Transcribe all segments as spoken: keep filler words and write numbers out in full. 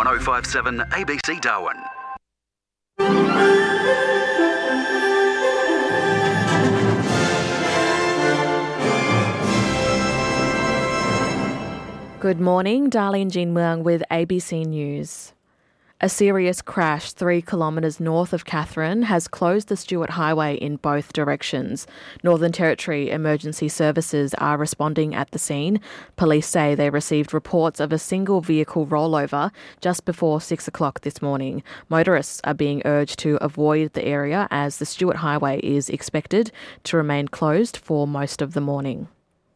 one oh five seven A B C Darwin. Good morning, Darlene Jean Muang with A B C News. A serious crash three kilometres north of Katherine has closed the Stuart Highway in both directions. Northern Territory Emergency Services are responding at the scene. Police say they received reports of a single vehicle rollover just before six o'clock this morning. Motorists are being urged to avoid the area as the Stuart Highway is expected to remain closed for most of the morning.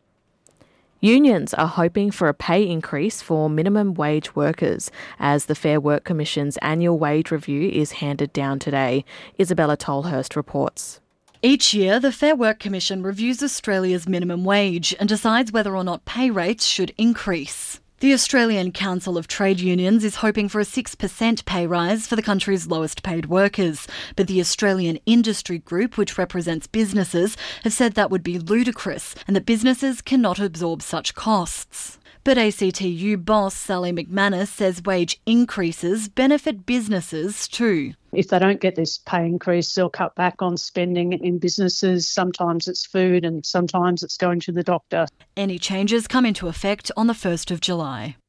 Unions are hoping for a pay increase for minimum wage workers as the Fair Work Commission's annual wage review is handed down today. Isabella Tolhurst reports. Each year, the Fair Work Commission reviews Australia's minimum wage and decides whether or not pay rates should increase. The Australian Council of Trade Unions is hoping for a six percent pay rise for the country's lowest paid workers, but the Australian Industry Group, which represents businesses, have said that would be ludicrous and that businesses cannot absorb such costs. But A C T U boss Sally McManus says wage increases benefit businesses too. If they don't get this pay increase, they'll cut back on spending in businesses. Sometimes it's food and sometimes it's going to the doctor. Any changes come into effect on the first of July.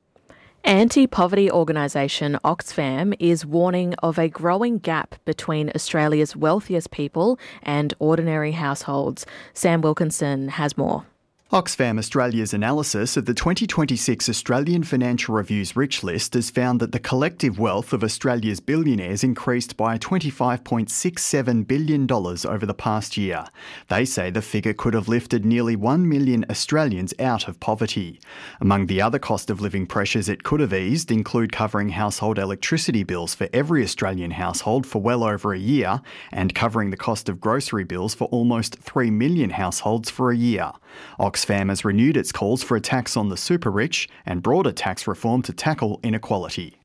Anti-poverty organisation Oxfam is warning of a growing gap between Australia's wealthiest people and ordinary households. Sam Wilkinson has more. Oxfam Australia's analysis of the twenty twenty-six Australian Financial Review's Rich List has found that the collective wealth of Australia's billionaires increased by twenty-five point six seven billion dollars over the past year. They say the figure could have lifted nearly one million Australians out of poverty. Among the other cost of living pressures it could have eased include covering household electricity bills for every Australian household for well over a year and covering the cost of grocery bills for almost three million households for a year. Oxfam has renewed its calls for a tax on the super rich and broader tax reform to tackle inequality.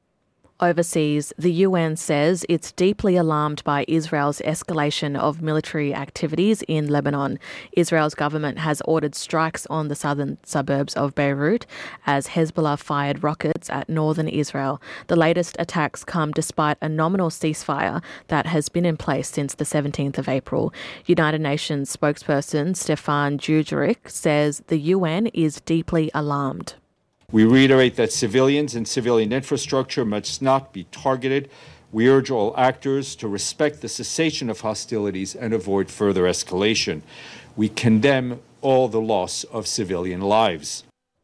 Overseas, the U N says it's deeply alarmed by Israel's escalation of military activities in Lebanon. Israel's government has ordered strikes on the southern suburbs of Beirut as Hezbollah fired rockets at northern Israel. The latest attacks come despite a nominal ceasefire that has been in place since the seventeenth of April. United Nations spokesperson Stefan Dujarric says the U N is deeply alarmed. We reiterate that civilians and civilian infrastructure must not be targeted. We urge all actors to respect the cessation of hostilities and avoid further escalation. We condemn all the loss of civilian lives.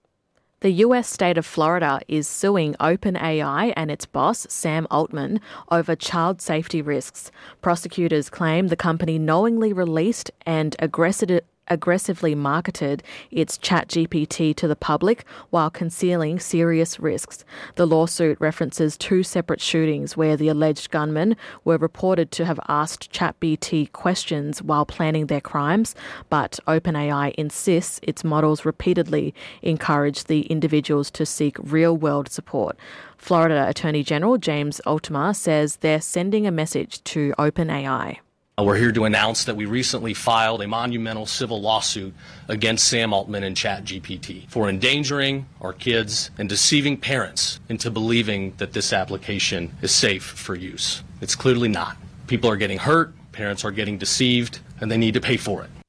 The U S state of Florida is suing OpenAI and its boss, Sam Altman, over child safety risks. Prosecutors claim the company knowingly released and aggressive aggressively marketed its ChatGPT to the public while concealing serious risks. The lawsuit references two separate shootings where the alleged gunmen were reported to have asked ChatGPT questions while planning their crimes, but OpenAI insists its models repeatedly encourage the individuals to seek real-world support. Florida Attorney General James Altucher says they're sending a message to OpenAI. We're here to announce that we recently filed a monumental civil lawsuit against Sam Altman and ChatGPT for endangering our kids and deceiving parents into believing that this application is safe for use. It's clearly not. People are getting hurt, parents are getting deceived, and they need to pay for it.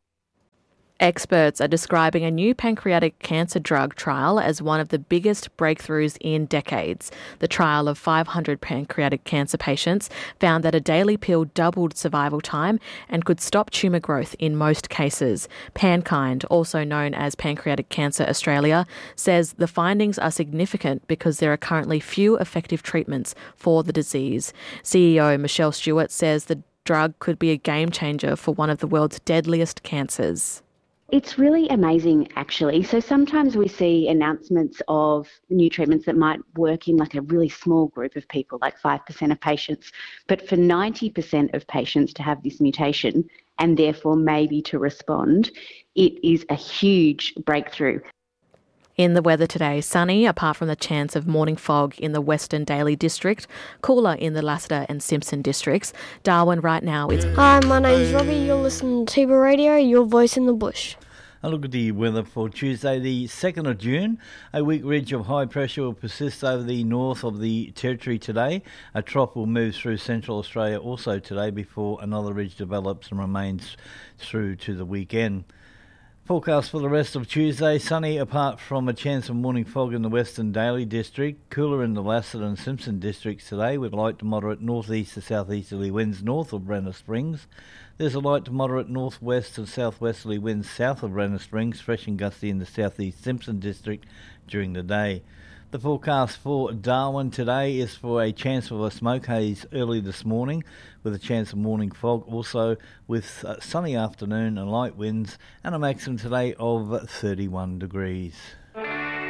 Experts are describing a new pancreatic cancer drug trial as one of the biggest breakthroughs in decades. The trial of five hundred pancreatic cancer patients found that a daily pill doubled survival time and could stop tumour growth in most cases. PanKind, also known as Pancreatic Cancer Australia, says the findings are significant because there are currently few effective treatments for the disease. C E O Michelle Stewart says the drug could be a game changer for one of the world's deadliest cancers. It's really amazing, actually. So sometimes we see announcements of new treatments that might work in like a really small group of people, like five percent of patients. But for ninety percent of patients to have this mutation and therefore maybe to respond, it is a huge breakthrough. In the weather today, sunny apart from the chance of morning fog in the Western Daly District, cooler in the Lassiter and Simpson districts. Darwin right now is... Hi, my name's Robbie. You're listening to Tiba Radio, your voice in the bush. A look at the weather for Tuesday, the second of June. A weak ridge of high pressure will persist over the north of the Territory today. A trough will move through central Australia also today before another ridge develops and remains through to the weekend. Forecast for the rest of Tuesday, sunny apart from a chance of morning fog in the Western Daly district, cooler in the Lassett and Simpson districts today with light to moderate northeast to southeasterly winds north of Brenner Springs. There's a light to moderate northwest and southwesterly winds south of Brenner Springs, fresh and gusty in the southeast Simpson district during the day. The forecast for Darwin today is for a chance of a smoke haze early this morning with a chance of morning fog, also with a sunny afternoon and light winds and a maximum today of thirty-one degrees.